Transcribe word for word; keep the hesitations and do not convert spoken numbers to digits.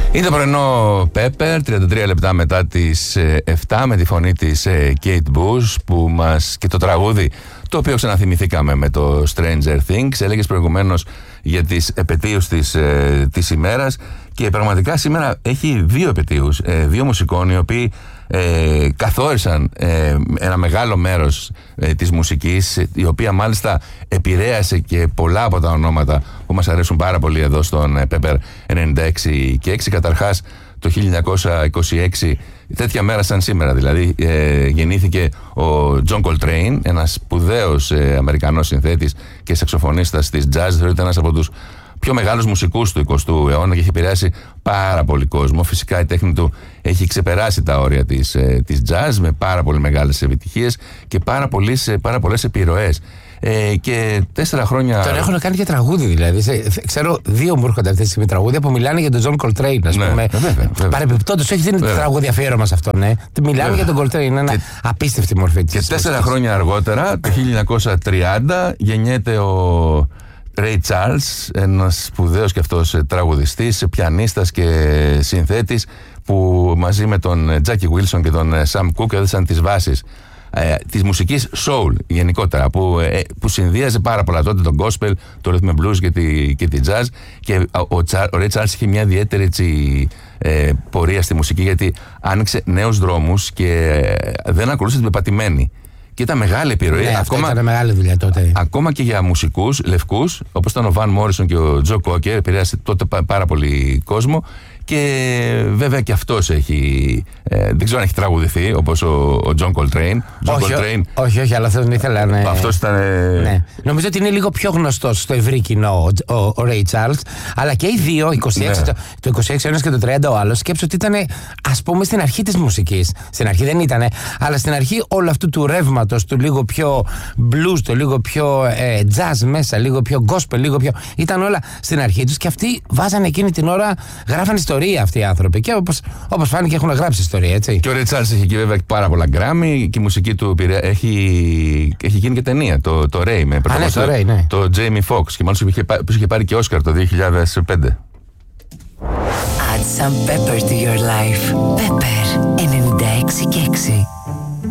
Είναι το πρωινό Pepper, τριάντα τρία λεπτά μετά τις επτά, με τη φωνή της Kate Bush που μας, και το τραγούδι το οποίο ξαναθυμηθήκαμε με το Stranger Things. Έλεγες προηγουμένως για τις επετείους της, ε, της ημέρας, και πραγματικά σήμερα έχει δύο επετείους, ε, δύο μουσικών οι οποίοι ε, καθόρισαν ε, ένα μεγάλο μέρος ε, της μουσικής, η οποία μάλιστα επηρέασε και πολλά από τα ονόματα που μας αρέσουν πάρα πολύ εδώ στον Pepper ενενήντα έξι και έξι. Καταρχάς, το χίλια εννιακόσια είκοσι έξι, τέτοια μέρα σαν σήμερα δηλαδή, ε, γεννήθηκε ο John Coltrane, ένας σπουδαίος ε, Αμερικανός συνθέτης και σαξοφωνίστας της jazz. Θεωρείται ένας από τους πιο μεγάλους μουσικούς του εικοστού αιώνα και έχει επηρεάσει πάρα πολύ κόσμο. Φυσικά η τέχνη του έχει ξεπεράσει τα όρια της, ε, της jazz, με πάρα πολύ μεγάλες επιτυχίες και πάρα, πολλές, πάρα πολλές επιρροές. Ε, και τέσσερα χρόνια. Τον έχουν κάνει και τραγούδι δηλαδή. Ξέρω, δύο μου έρχονται αυτή τη στιγμή τραγούδια που μιλάνε για τον John Coltrane, ας πούμε. Παρεμπιπτόντως, όχι, δεν είναι τραγούδι αφιέρωμα σε αυτό, ναι. Μιλάνε για τον Coltrane, είναι ένα απίστευτη μορφή της. Και τέσσερα χρόνια αργότερα, το χίλια εννιακόσια τριάντα, γεννιέται ο Ray Charles, ένας σπουδαίος και αυτός τραγουδιστής, πιανίστας και συνθέτης, που μαζί με τον Jackie Wilson και τον Sam Cooke έδωσαν τις βάσεις ε, της μουσικής soul γενικότερα, που, ε, που συνδύαζε πάρα πολλά τότε τον gospel, το rhythm and blues και τη, και τη jazz, και ο, ο, ο Ray Charles είχε μια ιδιαίτερη έτσι, ε, πορεία στη μουσική, γιατί άνοιξε νέους δρόμους και ε, δεν ακολούθησε την πεπατημένη. Και ήταν μεγάλη επιρροή. Ναι, ακόμα, ήταν μεγάλη δουλειά τότε. Ακόμα και για μουσικούς λευκούς, όπως ήταν ο Van Morrison και ο Joe Cocker, επηρέασε τότε πάρα πολύ κόσμο. Και βέβαια και αυτός έχει. Ε, δεν ξέρω αν έχει τραγουδηθεί όπως ο, ο John Coltrane. John όχι, Coltrane. όχι, όχι, αλλά δεν ήθελα να. Ναι. Αυτός ήταν. Ε... Ναι. Νομίζω ότι είναι λίγο πιο γνωστός στο ευρύ κοινό ο, ο, ο Ray Charles. Αλλά και οι δύο, είκοσι έξι, ναι. το, το είκοσι έξι ο ένας και το τριάντα ο άλλος, σκέψω ότι ήταν, ας πούμε, στην αρχή της μουσικής. Στην αρχή δεν ήτανε, αλλά στην αρχή όλου αυτού του ρεύματος, του λίγο πιο blues, το λίγο πιο ε, jazz μέσα, λίγο πιο gospel, λίγο πιο. Ήταν όλα στην αρχή τους, και αυτοί βάζανε εκείνη την ώρα, γράφανε ιστορία αυτοί οι άνθρωποι. Και όπως, όπως φάνηκε, έχουν γράψει ιστορία, έτσι. Και ο Ray Charles έχει και βέβαια πάρα πολλά γκράμμι, και η μουσική του έχει, έχει γίνει και ταινία, το, το Ray, με πρωτοβουλία το, Ray, ναι. το Jamie Foxx, και μάλιστα είχε, είχε πάρει και Όσκαρ το δύο χιλιάδες πέντε. Add some pepper to your life. Pepper ενενήντα έξι και έξι.